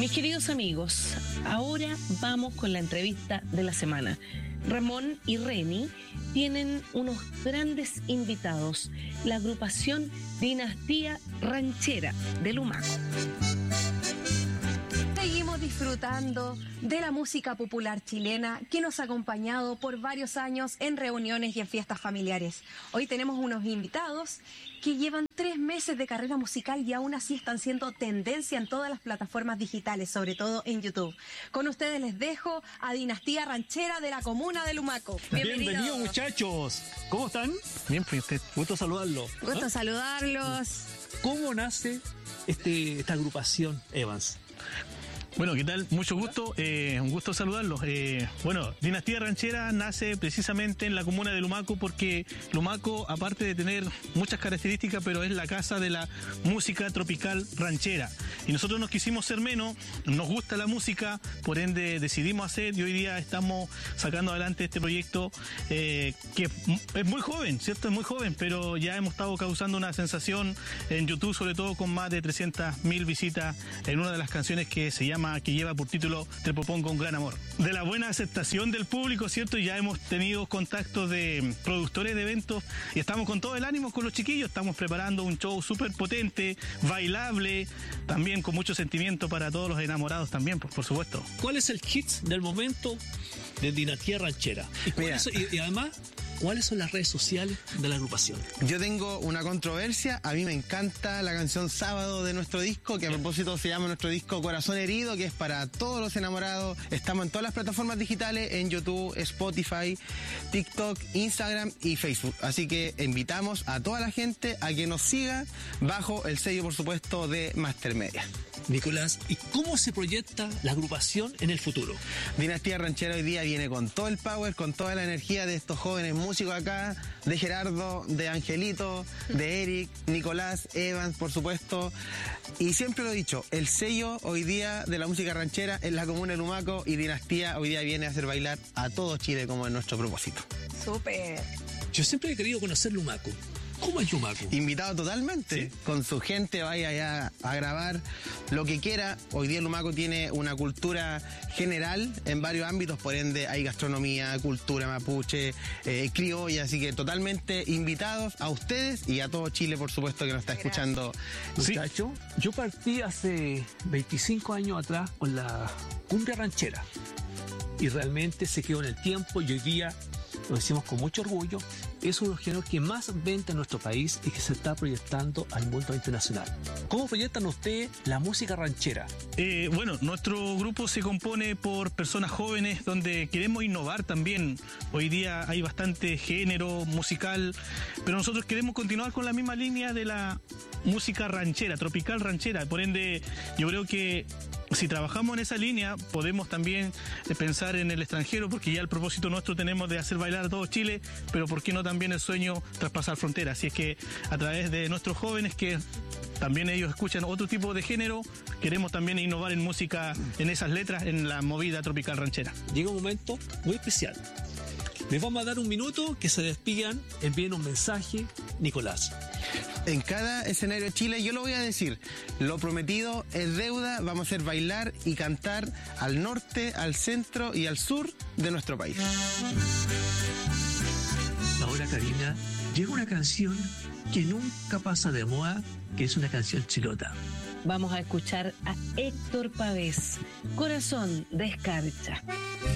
Mis queridos amigos, ahora vamos con la entrevista de la semana. Ramón y Reni tienen unos grandes invitados, la agrupación Dinastía Ranchera de Lumaco. Seguimos disfrutando de la música popular chilena que nos ha acompañado por varios años en reuniones y en fiestas familiares. Hoy tenemos unos invitados que llevan 3 meses de carrera musical y aún así están siendo tendencia en todas las plataformas digitales, sobre todo en YouTube. Con ustedes les dejo a Dinastía Ranchera de la comuna de Lumaco. Bienvenidos, muchachos. ¿Cómo están? Bien, pues usted. Gusto saludarlo. Gusto saludarlos. ¿Cómo nace esta agrupación, Evans? Bueno, ¿qué tal? Mucho gusto, un gusto saludarlos. Bueno, Dinastía Ranchera nace precisamente en la comuna de Lumaco porque Lumaco, aparte de tener muchas características, pero es la casa de la música tropical ranchera. Y nosotros nos quisimos ser menos, nos gusta la música, por ende decidimos hacer y hoy día estamos sacando adelante este proyecto que es muy joven, ¿cierto? Es muy joven, pero ya hemos estado causando una sensación en YouTube, sobre todo con más de 300.000 visitas en una de las canciones que lleva por título Te propongo un gran amor. De la buena aceptación del público, ¿cierto? Ya hemos tenido contactos de productores de eventos y estamos con todo el ánimo con los chiquillos. Estamos preparando un show súper potente, bailable, también con mucho sentimiento para todos los enamorados también, por supuesto. ¿Cuál es el hit del momento de Dinastía Ranchera? Y además, ¿cuáles son las redes sociales de la agrupación? Yo tengo una controversia. A mí me encanta la canción Sábado de nuestro disco, que a propósito se llama nuestro disco Corazón Herido, que es para todos los enamorados. Estamos en todas las plataformas digitales, en YouTube, Spotify, TikTok, Instagram y Facebook. Así que invitamos a toda la gente a que nos siga bajo el sello, por supuesto, de Mastermedia. Nicolás, ¿y cómo se proyecta la agrupación en el futuro? Dinastía Ranchera hoy día viene con todo el power, con toda la energía de estos jóvenes músicos acá, de Gerardo, de Angelito, de Eric, Nicolás, Evans, por supuesto. Y siempre lo he dicho, el sello hoy día de la música ranchera es la comuna de Lumaco y Dinastía hoy día viene a hacer bailar a todo Chile como es nuestro propósito. Súper. Yo siempre he querido conocer Lumaco. ¿Cómo es Lumaco? Invitado totalmente. ¿Sí? Con su gente vaya allá a grabar lo que quiera. Hoy día Lumaco tiene una cultura general en varios ámbitos, por ende hay gastronomía, cultura mapuche, criolla, así que totalmente invitados a ustedes y a todo Chile, por supuesto, que nos está escuchando. Muchacho, yo partí hace 25 años atrás con la cumbia ranchera y realmente se quedó en el tiempo y hoy día lo decimos con mucho orgullo, es uno de los géneros que más vende en nuestro país y que se está proyectando al mundo internacional. ¿Cómo proyectan ustedes la música ranchera? Bueno, nuestro grupo se compone por personas jóvenes donde queremos innovar también. Hoy día hay bastante género musical, pero nosotros queremos continuar con la misma línea de la música ranchera, tropical ranchera. Por ende, yo creo que si trabajamos en esa línea, podemos también pensar en el extranjero, porque ya el propósito nuestro tenemos de hacer bailar a todo Chile, pero ¿por qué no también el sueño traspasar fronteras? Así es que a través de nuestros jóvenes, que también ellos escuchan otro tipo de género, queremos también innovar en música, en esas letras, en la movida tropical ranchera. Llega un momento muy especial. Les vamos a dar un minuto que se despidan, envíen un mensaje. Nicolás. En cada escenario de Chile, yo lo voy a decir, lo prometido es deuda, vamos a hacer bailar y cantar al norte, al centro y al sur de nuestro país. Ahora, Karina, llega una canción que nunca pasa de moda, que es una canción chilota. Vamos a escuchar a Héctor Pavés, Corazón de Escarcha.